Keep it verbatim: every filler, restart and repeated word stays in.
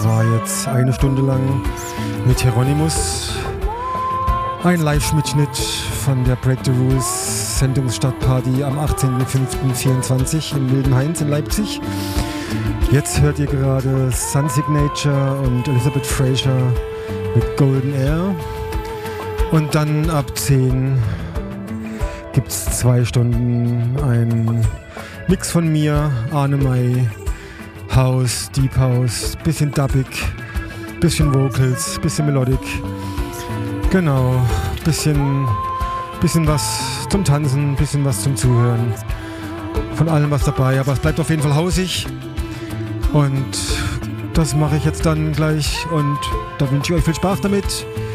war jetzt eine Stunde lang mit Hieronymus. Ein Live-Mitschnitt von der Break the Rules Sendungsstartparty am achtzehnten fünften vierundzwanzig im Mildenhains in Leipzig. Jetzt hört ihr gerade Sun Signature und Elizabeth Fraser mit Golden Air. Und dann ab zehn gibt es zwei Stunden ein Mix von mir, Arne May, House, Deep House, bisschen dubbig, bisschen Vocals, bisschen Melodic. Genau, bisschen, bisschen was zum Tanzen, bisschen was zum Zuhören. Von allem was dabei, aber es bleibt auf jeden Fall hausig. Und das mache ich jetzt dann gleich und da wünsche ich euch viel Spaß damit.